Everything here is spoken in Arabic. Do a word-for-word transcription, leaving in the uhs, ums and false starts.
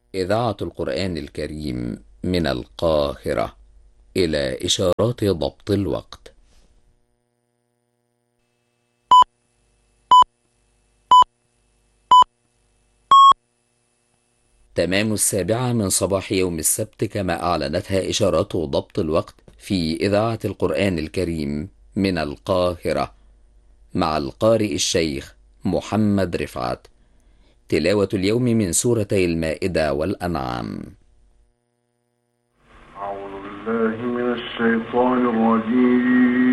إذاعة القرآن الكريم من القاهرة إلى إشارات ضبط الوقت. تمام السابعة من صباح يوم السبت، كما أعلنتها إشارات ضبط الوقت في إذاعة القرآن الكريم من القاهرة، مع القارئ الشيخ محمد رفعت. تلاوة اليوم من سورتي المائدة والأنعام. أعوذ بالله من الشيطان الرجيم